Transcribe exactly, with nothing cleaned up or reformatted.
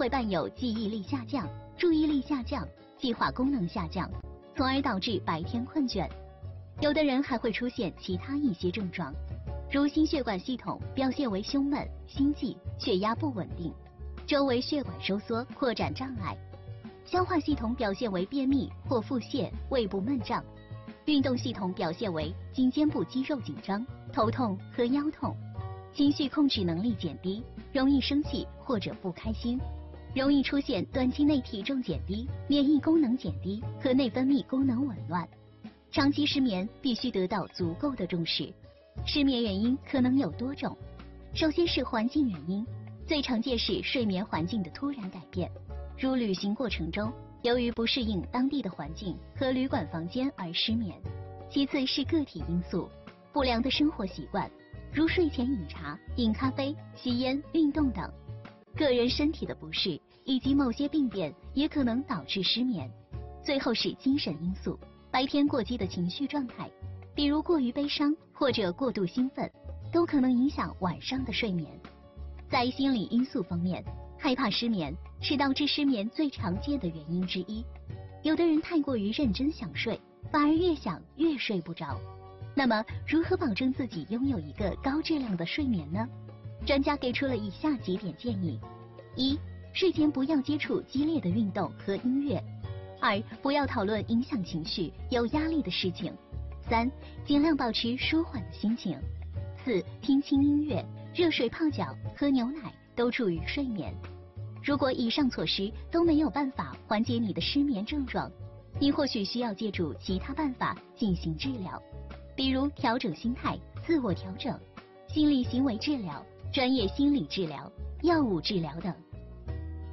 会伴有记忆力下降、注意力下降、计划功能下降，从而导致白天困倦。有的人还会出现其他一些症状，如心血管系统表现为胸闷、心悸、血压不稳定，周围血管收缩、扩展障碍；消化系统表现为便秘或腹泻、胃部闷胀；运动系统表现为颈肩部肌肉紧张、头痛和腰痛；情绪控制能力减低，容易生气或者不开心，容易出现短期内体重减低、免疫功能减低和内分泌功能紊乱。长期失眠必须得到足够的重视。失眠原因可能有多种，首先是环境原因，最常见是睡眠环境的突然改变，如旅行过程中由于不适应当地的环境和旅馆房间而失眠。其次是个体因素，不良的生活习惯，如睡前饮茶、饮咖啡、吸烟、运动等，个人身体的不适以及某些病变也可能导致失眠。最后是精神因素，白天过激的情绪状态，比如过于悲伤或者过度兴奋，都可能影响晚上的睡眠。在心理因素方面，害怕失眠是导致失眠最常见的原因之一。有的人太过于认真想睡，反而越想越睡不着。那么如何保证自己拥有一个高质量的睡眠呢？专家给出了以下几点建议：一、睡前不要接触激烈的运动和音乐；二、不要讨论影响情绪、有压力的事情；三、尽量保持舒缓的心情；四、听轻音乐、热水泡脚、喝牛奶都助于睡眠。如果以上措施都没有办法缓解你的失眠症状，你或许需要借助其他办法进行治疗，比如调整心态、自我调整、心理行为治疗、专业心理治疗、药物治疗等。